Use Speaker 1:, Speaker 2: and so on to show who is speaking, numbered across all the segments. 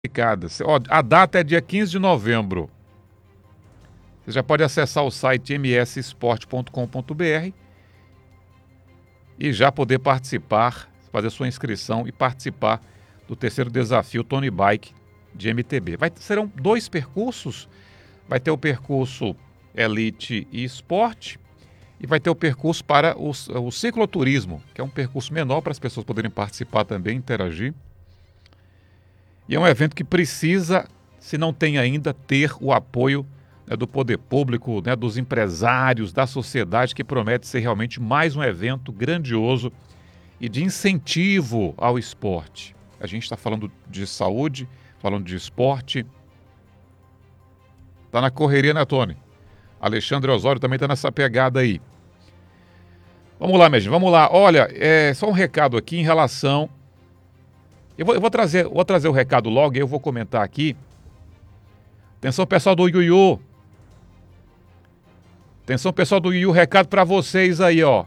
Speaker 1: Ó, a data é dia 15 de novembro. Você já pode acessar o site mssport.com.br e já poder participar, fazer sua inscrição e participar do terceiro desafio Tony Bike de MTB. Serão 2 percursos. Vai ter o percurso Elite e Esporte e vai ter o percurso para o cicloturismo, que é um percurso menor para as pessoas poderem participar também, interagir. E é um evento que precisa, se não tem ainda, ter o apoio, né, do poder público, né, dos empresários, da sociedade, que promete ser realmente mais um evento grandioso e de incentivo ao esporte. A gente está falando de saúde, falando de esporte. Está na correria, né, Tony? Alexandre Osório também está nessa pegada aí. Vamos lá, minha gente, vamos lá. Olha, só um recado aqui em relação... Eu vou trazer o recado logo e eu vou comentar aqui. Atenção, pessoal do Yuyu. Atenção, pessoal do Yuyu, recado para vocês aí, ó.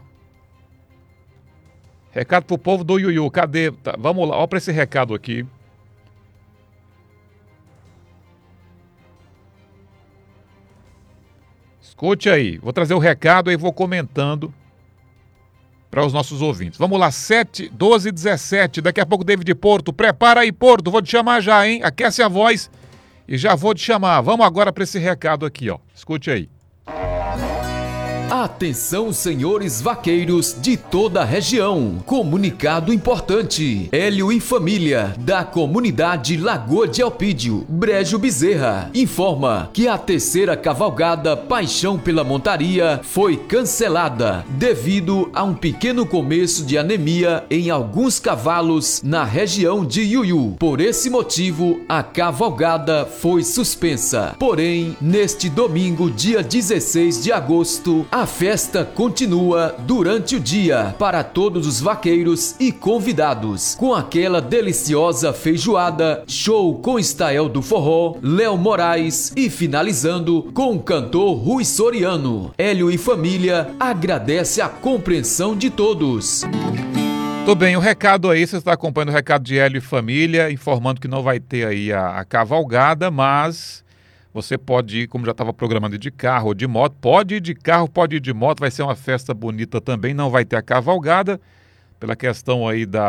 Speaker 1: Recado pro povo do Yuyu, cadê? Tá, vamos lá, ó, para esse recado aqui. Escute aí, vou trazer o recado e vou comentando para os nossos ouvintes. Vamos lá, 7, 12 e 17, daqui a pouco David Porto, prepara aí Porto, vou te chamar já, hein? Aquece a voz e já vou te chamar. Vamos agora para esse recado aqui, ó. Escute aí.
Speaker 2: Atenção, senhores vaqueiros de toda a região. Comunicado importante. Hélio e família da comunidade Lagoa de Elpídio, Brejo Bezerra, informa que a terceira cavalgada Paixão pela Montaria foi cancelada devido a um pequeno começo de anemia em alguns cavalos na região de Yuyu. Por esse motivo, a cavalgada foi suspensa. Porém, neste domingo, dia 16 de agosto, a festa continua durante o dia para todos os vaqueiros e convidados, com aquela deliciosa feijoada, show com Estael do Forró, Léo Moraes e finalizando com o cantor Rui Soriano. Hélio e família agradece a compreensão de todos.
Speaker 1: Tudo bem, o recado aí, você está acompanhando o recado de Hélio e família, informando que não vai ter aí a cavalgada, mas... Você pode ir, como já estava programando, ir de carro ou de moto. Pode ir de carro, pode ir de moto. Vai ser uma festa bonita também. Não vai ter a cavalgada, pela questão aí de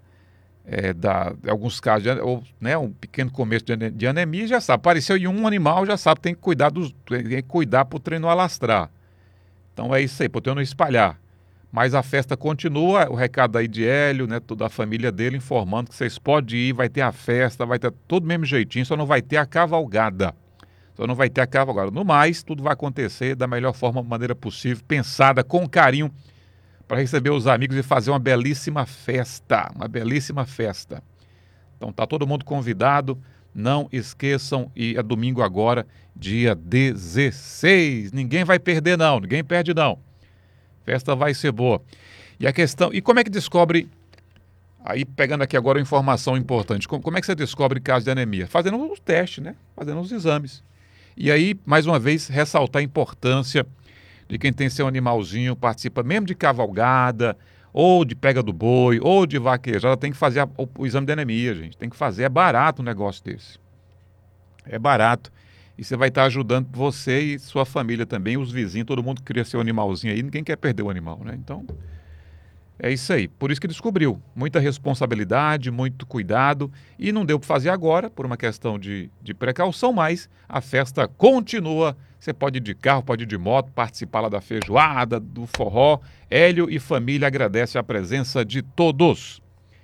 Speaker 1: alguns casos, né, um pequeno começo de anemia. Já sabe, apareceu em um animal, já sabe, tem que cuidar para o treino alastrar. Então é isso aí, para o treino não espalhar. Mas a festa continua. O recado aí de Hélio, né, toda a família dele, informando que vocês podem ir, vai ter a festa, vai ter todo do mesmo jeitinho, só não vai ter a cavalgada. Só não vai ter a cavalgada. No mais, tudo vai acontecer da melhor forma, maneira possível, pensada com carinho, para receber os amigos e fazer uma belíssima festa. Uma belíssima festa. Então tá todo mundo convidado, não esqueçam, e é domingo agora, dia 16. Ninguém vai perder não, ninguém perde não. Festa vai ser boa. E a questão, e como é que descobre, aí pegando aqui agora uma informação importante, como é que você descobre caso de anemia? Fazendo os testes, né? Fazendo os exames. E aí, mais uma vez, ressaltar a importância de quem tem seu animalzinho, participa mesmo de cavalgada, ou de pega do boi, ou de vaquejada, tem que fazer o exame de anemia, gente. Tem que fazer, é barato um negócio desse. É barato. E você vai estar ajudando você e sua família também, os vizinhos, todo mundo que cria seu animalzinho aí, ninguém quer perder o animal, né? Então, é isso aí. Por isso que descobriu. Muita responsabilidade, muito cuidado. E não deu para fazer agora, por uma questão de precaução, mas a festa continua. Você pode ir de carro, pode ir de moto, participar lá da feijoada, do forró. Hélio e família agradecem a presença de todos.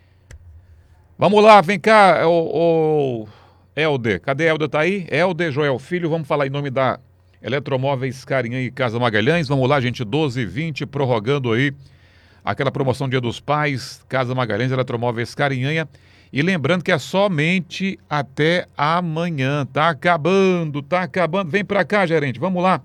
Speaker 1: Vamos lá, vem cá, o Helder. Cadê Helder? Tá aí? Helder, Joel Filho, vamos falar em nome da Eletromóveis Carinhã e Casa Magalhães. Vamos lá, gente, 12h20, prorrogando aí aquela promoção Dia dos Pais, Casa Magalhães, Eletromóveis Carinhanha. E lembrando que é somente até amanhã. Tá acabando, tá acabando. Vem pra cá, gerente, vamos lá.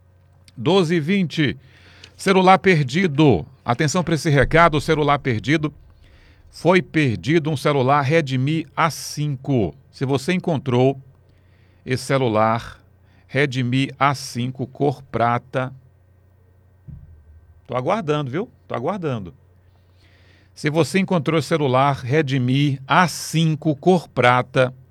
Speaker 1: 12h20. Celular perdido. Atenção para esse recado, celular perdido. Foi perdido um celular Redmi A5. Se você encontrou esse celular Redmi A5 cor prata, tô aguardando, viu? Tô aguardando. Se você encontrou o celular Redmi A5 cor prata,